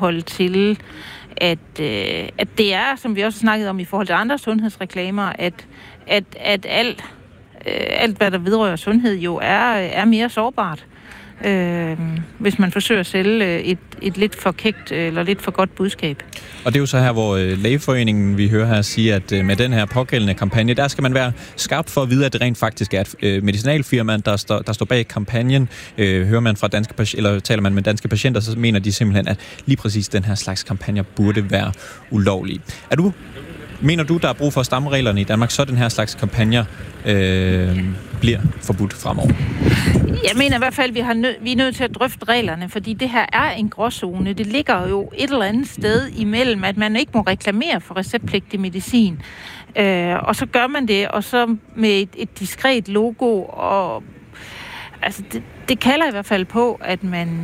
forhold til, at det er, som vi også har snakket om i forhold til andre sundhedsreklamer, at alt, hvad der vedrører sundhed, jo er mere sårbart. Hvis man forsøger at sælge et lidt for kægt eller lidt for godt budskab. Og det er jo så her, hvor Lægeforeningen, vi hører her, sige, at med den her pågældende kampagne, der skal man være skarp for at vide, at det rent faktisk er et medicinalfirma, der står bag kampagnen. Hører man fra taler man med danske patienter, så mener de simpelthen, at lige præcis den her slags kampagner burde være ulovlige. Mener du, der er brug for stamreglerne i Danmark, så den her slags kampagner bliver forbudt fremover? Jeg mener i hvert fald, at vi er nødt til at drøfte reglerne, fordi det her er en gråzone. Det ligger jo et eller andet sted imellem, at man ikke må reklamere for receptpligtig medicin. Og så gør man det, og så med et diskret logo. Og, altså, det kalder i hvert fald på, at man...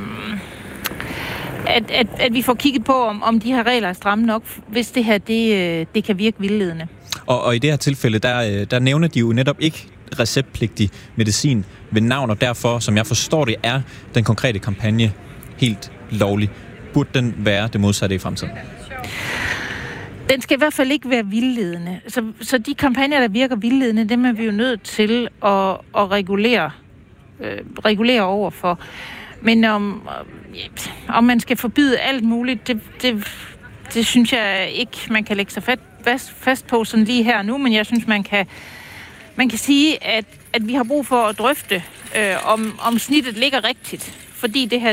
At vi får kigget på, om de her regler er stramme nok, hvis det her det kan virke vildledende. Og i det her tilfælde, der nævner de jo netop ikke receptpligtig medicin ved navn, og derfor, som jeg forstår det, er den konkrete kampagne helt lovlig. Burde den være det modsatte i fremtiden? Den skal i hvert fald ikke være vildledende. Så de kampagner, der virker vildledende, dem er vi jo nødt til at regulere overfor. Men om man skal forbyde alt muligt, det synes jeg ikke, man kan lægge sig fast på sådan lige her nu, men jeg synes, man kan sige, at vi har brug for at drøfte, om snittet ligger rigtigt. Fordi det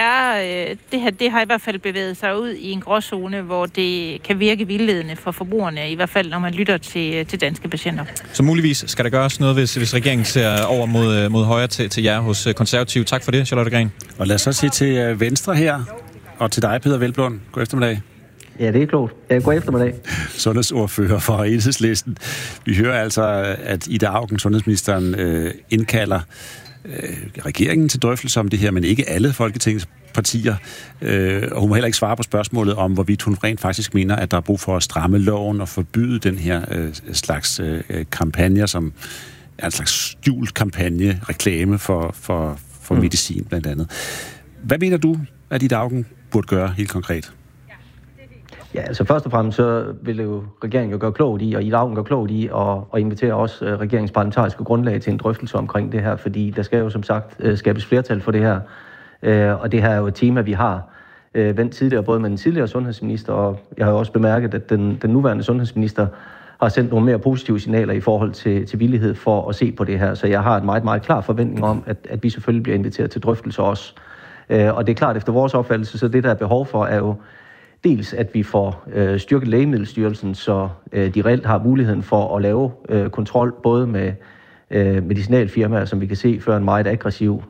her har i hvert fald bevæget sig ud i en gråzone, hvor det kan virke vildledende for forbrugerne, i hvert fald når man lytter til danske patienter. Så muligvis skal der gøres noget, hvis regeringen ser over mod højre til jer hos Konservative. Tak for det, Charlotte Green. Og lad os så sige til Venstre her, og til dig, Peder Hvelplund. God eftermiddag. Ja, det er klogt. God eftermiddag. Sundhedsordfører for Enhedslisten. Vi hører altså, at Ida Auken, sundhedsministeren, indkalder regeringen til drøftelse om det her, men ikke alle Folketingets partier. Og hun må heller ikke svare på spørgsmålet om, hvorvidt hun rent faktisk mener, at der er brug for at stramme loven og forbyde den her slags kampagner, som er en slags skjult kampagne, reklame for medicin blandt andet. Hvad mener du, at Ida Auken burde gøre helt konkret? Ja, altså først og fremmest så vil jo regeringen jo gøre klogt i, og Ida Auken gøre klogt i, at invitere også regeringens parlamentariske grundlag til en drøftelse omkring det her, fordi der skal jo som sagt skabes flertal for det her. Og det her er jo et tema, vi har vendt tidligere, både med den tidligere sundhedsminister, og jeg har jo også bemærket, at den nuværende sundhedsminister har sendt nogle mere positive signaler i forhold til villighed for at se på det her. Så jeg har en meget, meget klar forventning om, at vi selvfølgelig bliver inviteret til drøftelse også. Og det er klart, efter vores opfattelse, så det der er behov for, er jo dels, at vi får styrket Lægemiddelstyrelsen, så de reelt har muligheden for at lave kontrol, både med medicinalfirmaer, som vi kan se, før en meget aggressiv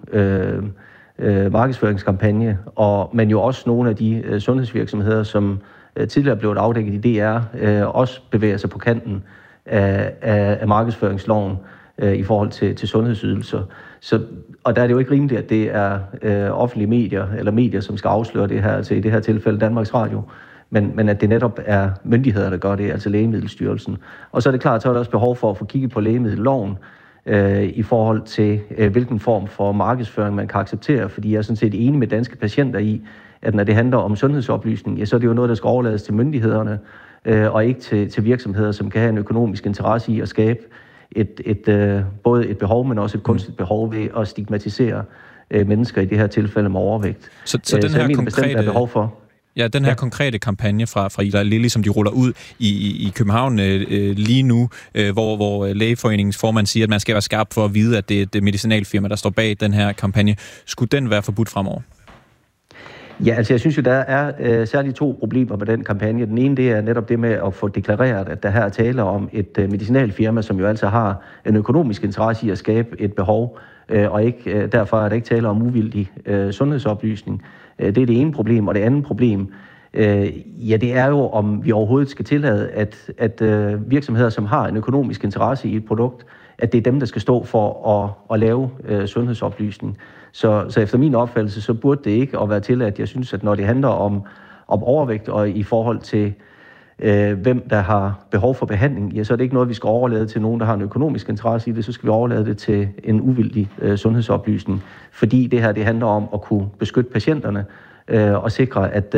markedsføringskampagne, men jo også nogle af de sundhedsvirksomheder, som tidligere blev afdækket i DR, også bevæger sig på kanten af markedsføringsloven i forhold til sundhedsydelser. Og der er det jo ikke rimeligt, at det er offentlige medier eller medier, som skal afsløre det her, altså i det her tilfælde Danmarks Radio, men at det netop er myndigheder, der gør det, altså Lægemiddelstyrelsen. Og så er det klart, så er der også behov for at få kigget på lægemiddelloven i forhold til, hvilken form for markedsføring man kan acceptere, fordi jeg er sådan set enig med danske patienter i, at når det handler om sundhedsoplysning, ja, så er det jo noget, der skal overlades til myndighederne, og ikke til virksomheder, som kan have en økonomisk interesse i at skabe både et behov, men også et kunstigt behov ved at stigmatisere mennesker i det her tilfælde med overvægt. Så den her konkrete behov for. Ja, den her konkrete kampagne fra Ida Lilly, som de ruller ud i København lige nu, hvor Lægeforeningens formand siger, at man skal være skarp for at vide, at det er et medicinalfirma, der står bag den her kampagne. Skulle den være forbudt fremover? Ja, altså jeg synes jo, der er særligt 2 problemer med den kampagne. Den ene, det er netop det med at få deklareret, at der her taler om et medicinalfirma, som jo altså har en økonomisk interesse i at skabe et behov, og ikke, derfor er der ikke tale om uvildig sundhedsoplysning. Det er det ene problem, og det andet problem, ja, det er jo, om vi overhovedet skal tillade, at virksomheder, som har en økonomisk interesse i et produkt, at det er dem, der skal stå for at lave sundhedsoplysning. Så efter min opfattelse, så burde det ikke at være tilladt. Jeg synes, at når det handler om overvægt og i forhold til, hvem der har behov for behandling, ja, så er det ikke noget, vi skal overlade til nogen, der har en økonomisk interesse i det. Så skal vi overlade det til en uvildig sundhedsoplysning. Fordi det her, det handler om at kunne beskytte patienterne og sikre, at